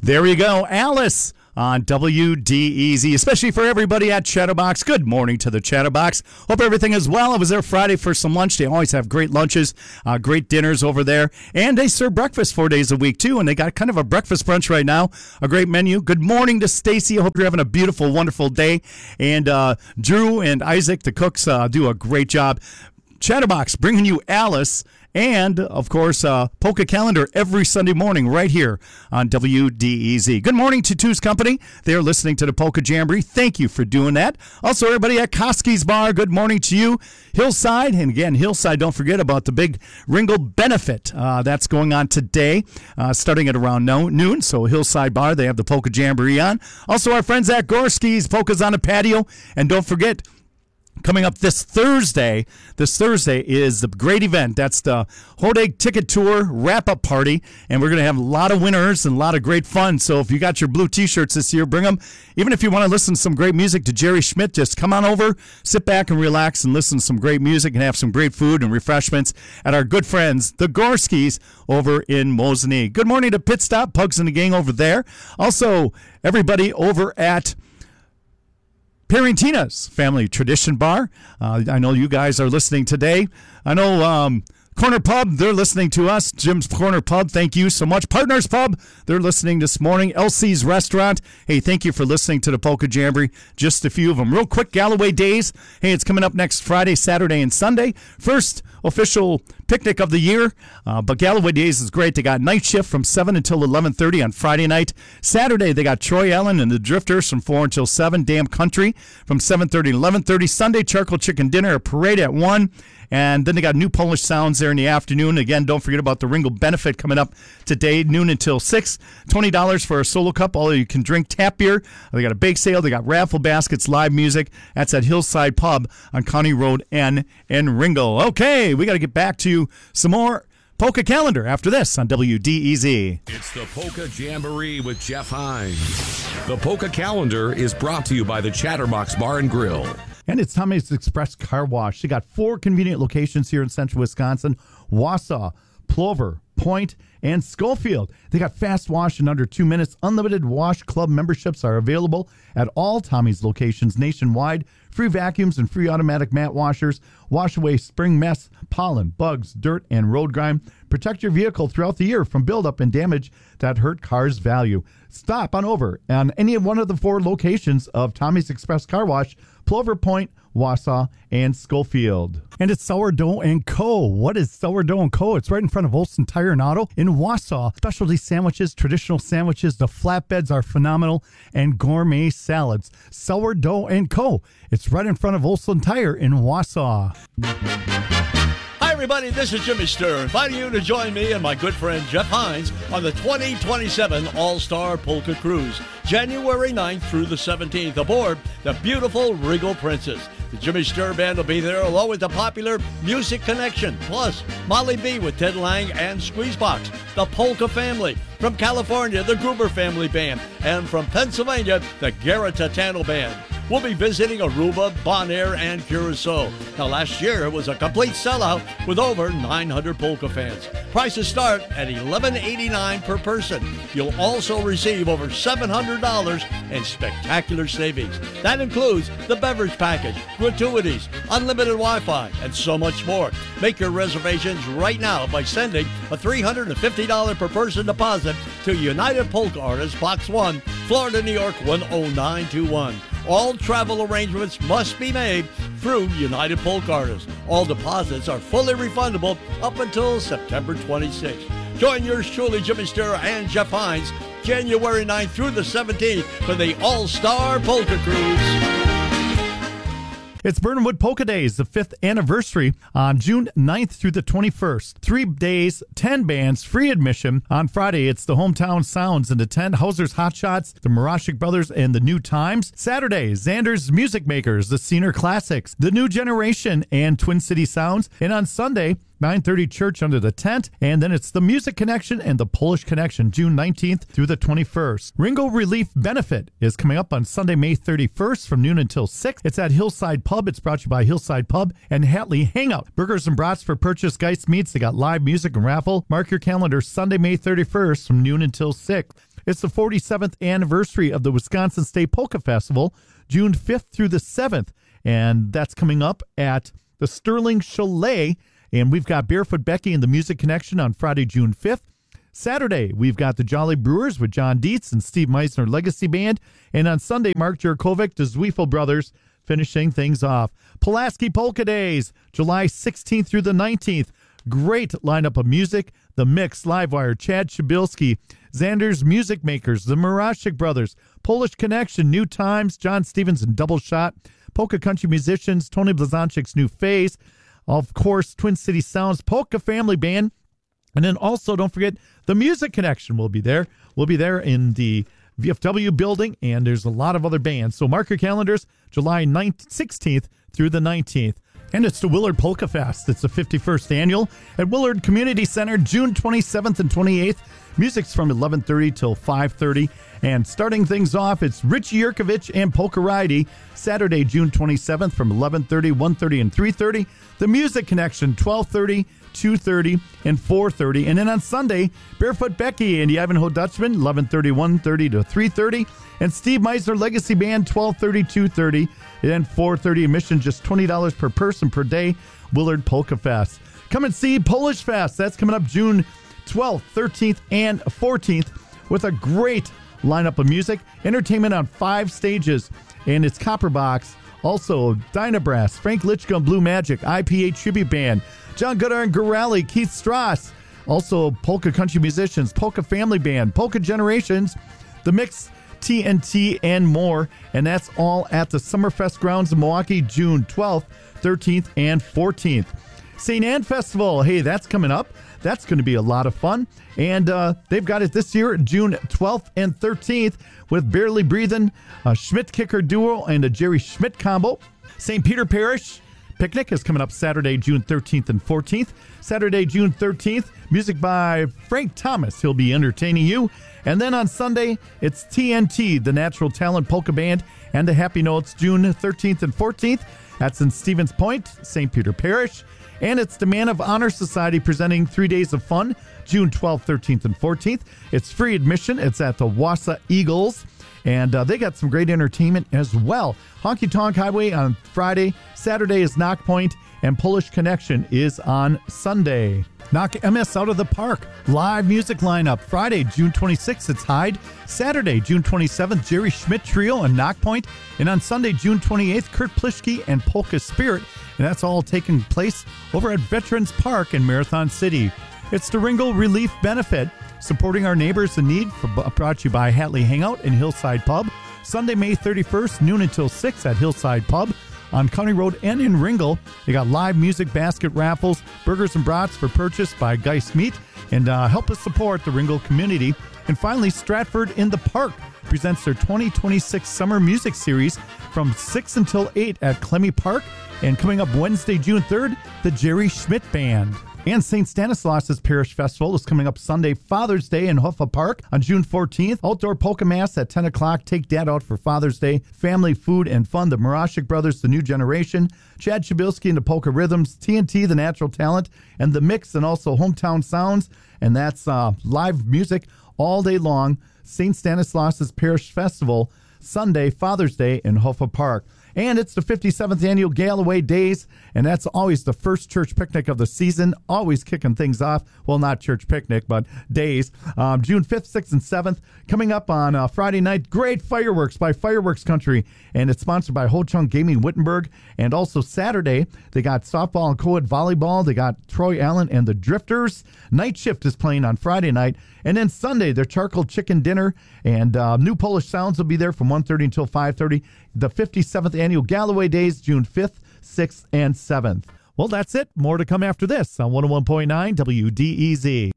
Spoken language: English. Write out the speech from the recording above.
There you go, Alice on WDEZ, especially for everybody at Chatterbox. Good morning to the Chatterbox. Hope everything is well. I was there Friday for some lunch. They always have great lunches, great dinners over there, and they serve breakfast 4 days a week too, and they got kind of a breakfast brunch right now, a great menu. Good morning to Stacy. I hope you're having a beautiful, wonderful day, and Drew and Isaac, the cooks, do a great job. Chatterbox bringing you Alice and, of course, Polka Calendar every Sunday morning right here on WDEZ. Good morning to Two's Company. They're listening to the Polka Jamboree. Thank you for doing that. Also, everybody at Koski's Bar, good morning to you. Hillside, and again, Hillside, don't forget about the big Ringo benefit that's going on today, starting at around noon. So Hillside Bar, they have the Polka Jamboree on. Also, our friends at Gorski's, Polka's on the patio. And don't forget, coming up this Thursday is the great event. That's the Hodag Ticket Tour wrap-up party, and we're going to have a lot of winners and a lot of great fun. So if you got your blue T-shirts this year, bring them. Even if you want to listen to some great music to Jerry Schmidt, just come on over, sit back and relax and listen to some great music and have some great food and refreshments at our good friends, the Gorskis, over in Mosinee. Good morning to Pit Stop, Pugs and the gang over there. Also, everybody over at Parentina's Family Tradition Bar. I know you guys are listening today. I know Corner Pub, they're listening to us. Jim's Corner Pub, thank you so much. Partners Pub, they're listening this morning. LC's Restaurant, hey, thank you for listening to the Polka Jamboree. Just a few of them. Real quick, Galloway Days. Hey, it's coming up next Friday, Saturday, and Sunday. First official picnic of the year, but Galloway Days is great. They got night shift from 7 until 11:30 on Friday night. Saturday, they got Troy Allen and the Drifters from 4 until 7. Damn Country from 7:30 to 11:30. Sunday, Charcoal Chicken Dinner, a parade at 1. And then they got New Polish Sounds there in the afternoon. Again, don't forget about the Ringo benefit coming up today, noon until 6. $20 for a solo cup. All you can drink tap beer. They got a bake sale. They got raffle baskets, live music. That's at Hillside Pub on County Road N in Ringo. Okay, we got to get back to some more Polka Calendar after this on WDEZ. It's the Polka Jamboree with Jeff Hines. The Polka Calendar is brought to you by the Chatterbox Bar and Grill. And it's Tommy's Express Car Wash. They got 4 convenient locations here in central Wisconsin: Wausau, Plover, Point, and Schofield. They got fast wash in under 2 minutes. Unlimited Wash Club memberships are available at all Tommy's locations nationwide. Free vacuums and free automatic mat washers. Wash away spring mess, pollen, bugs, dirt, and road grime. Protect your vehicle throughout the year from buildup and damage that hurt cars' value. Stop on over on any one of the 4 locations of Tommy's Express Car Wash: Plover, Point, Wausau, and Schofield. And it's Sourdough & Co. What is Sourdough & Co.? It's right in front of Olson Tire and Auto in Wausau. Specialty sandwiches, traditional sandwiches, the flatbeds are phenomenal, and gourmet salads. Sourdough & Co. It's right in front of Olson Tire in Wausau. Hi, everybody. This is Jimmy Sturr, inviting you to join me and my good friend Jeff Hines on the 2027 All-Star Polka Cruise, January 9th through the 17th, aboard the beautiful Regal Princess. The Jimmy Sturr Band will be there, along with the popular Music Connection, plus Molly B with Ted Lang and Squeezebox, the Polka Family. From California, the Gruber Family Band, and from Pennsylvania, the Garrett Tatano Band. We'll be visiting Aruba, Bonaire, and Curacao. Now, last year it was a complete sellout with over 900 polka fans. Prices start at $11.89 per person. You'll also receive over $700 in spectacular savings. That includes the beverage package, gratuities, unlimited Wi-Fi, and so much more. Make your reservations right now by sending a $350 per person deposit to United Polka Artists, Box 1, Florida, New York 10921. All travel arrangements must be made through United Polka Artists. All deposits are fully refundable up until September 26th. Join yours truly, Jimmy Sturr and Jeff Hines, January 9th through the 17th for the All-Star Polka Cruise. It's Burnhamwood Polka Days, the 5th anniversary on June 9th through the 21st. 3 days, 10 bands, free admission. On Friday, it's the Hometown Sounds in the tent, Hauser's Hot Shots, the Marashik Brothers, and the New Times. Saturday, Xander's Music Makers, the Scener Classics, the New Generation, and Twin City Sounds. And on Sunday, 9:30 church under the tent, and then it's the Music Connection and the Polish Connection, June 19th through the 21st. Ringo Relief Benefit is coming up on Sunday, May 31st from noon until 6. It's at Hillside Pub. It's brought to you by Hillside Pub and Hatley Hangout. Burgers and brats for purchase, Geist Meats. They got live music and raffle. Mark your calendar, Sunday, May 31st from noon until 6. It's the 47th anniversary of the Wisconsin State Polka Festival, June 5th through the 7th. And that's coming up at the Sterling Chalet. And we've got Barefoot Becky and the Music Connection on Friday, June 5th. Saturday, we've got the Jolly Brewers with John Dietz and Steve Meisner Legacy Band. And on Sunday, Mark Jurkovic, the Zweifel Brothers, finishing things off. Pulaski Polka Days, July 16th through the 19th. Great lineup of music. The Mix, Livewire, Chad Shabilsky, Xander's Music Makers, the Marashik Brothers, Polish Connection, New Times, John Stevens and Double Shot, Polka Country Musicians, Tony Blazonczyk's New Phase, of course, Twin City Sounds, Polka Family Band, and then also don't forget the Music Connection will be there. We'll be there in the VFW building, and there's a lot of other bands. So mark your calendars, July 16th through the 19th. And it's the Willard Polka Fest. It's the 51st annual at Willard Community Center, June 27th and 28th. Music's from 11:30 till 5:30. And starting things off, it's Richie Yurkovich and Polka Righty, Saturday, June 27th from 11:30, 1:30, and 3:30. The Music Connection, 12:30, 2:30, and 4:30. And then on Sunday, Barefoot Becky and the Ivanhoe Dutchman, 11:30, 1:30 to 3:30. And Steve Meisner Legacy Band, 12:30, 2:30, and then 4:30. Admission just $20 per person per day. Willard Polka Fest. Come and see Polish Fest. That's coming up June 12th, 13th, and 14th with a great lineup of music. Entertainment on 5 stages, and it's Copperbox. Also, Dynabrass, Frank Litchka and Blue Magic, IPA Tribute Band, John Goodar and Gorelli, Keith Strauss. Also, Polka Country Musicians, Polka Family Band, Polka Generations, The Mix, TNT, and more. And that's all at the Summerfest grounds in Milwaukee, June 12th, 13th, and 14th. St. Anne Festival, hey, that's coming up. That's going to be a lot of fun. And they've got it this year, June 12th and 13th, with Barely Breathing, a Schmidt Kicker Duo, and a Jerry Schmidt combo. St. Peter Parish Picnic is coming up Saturday, June 13th and 14th. Saturday, June 13th, music by Frank Thomas. He'll be entertaining you. And then on Sunday, it's TNT, the Natural Talent Polka Band, and the Happy Notes, June 13th and 14th. That's in Stevens Point, St. Peter Parish. And it's the Man of Honor Society presenting 3 days of fun, June 12th, 13th, and 14th. It's free admission. It's at the Wausau Eagles. And they got some great entertainment as well. Honky Tonk Highway on Friday. Saturday is Knock Point, and Polish Connection is on Sunday. Knock MS out of the park. Live music lineup. Friday, June 26th, it's Hyde. Saturday, June 27th, Jerry Schmidt Trio and Knock Point. And on Sunday, June 28th, Kurt Plischke and Polka Spirit. And that's all taking place over at Veterans Park in Marathon City. It's the Ringel Relief Benefit, supporting our neighbors in need, brought to you by Hatley Hangout and Hillside Pub. Sunday, May 31st, noon until 6 at Hillside Pub on County Road and in Ringel. They got live music, basket raffles, burgers and brats for purchase by Geist Meat, and help us support the Ringel community. And finally, Stratford in the Park presents their 2026 Summer Music Series from 6 until 8 at Clemmy Park. And coming up Wednesday, June 3rd, the Jerry Schmidt Band. And St. Stanislaus's Parish Festival is coming up Sunday, Father's Day in Huffa Park on June 14th. Outdoor polka mass at 10 o'clock. Take Dad out for Father's Day. Family, food, and fun. The Marashik Brothers, The New Generation. Chad Shabilsky and the Polka Rhythms. TNT, The Natural Talent. And The Mix, and also Hometown Sounds. And that's live music all day long. St. Stanislaus's Parish Festival, Sunday, Father's Day in Huffa Park. And it's the 57th annual Galloway Days, and that's always the first church picnic of the season, always kicking things off. Well, not church picnic, but days. June 5th, 6th, and 7th. Coming up on Friday night, great fireworks by Fireworks Country, and it's sponsored by Ho Chung Gaming Wittenberg. And also Saturday, they got softball and co-ed volleyball. They got Troy Allen and the Drifters. Night Shift is playing on Friday night. And then Sunday, their charcoal chicken dinner, and New Polish Sounds will be there from 1:30 until 5:30. The 57th annual Galloway Days, June 5th, 6th, and 7th. Well, that's it. More to come after this on 101.9 WDEZ.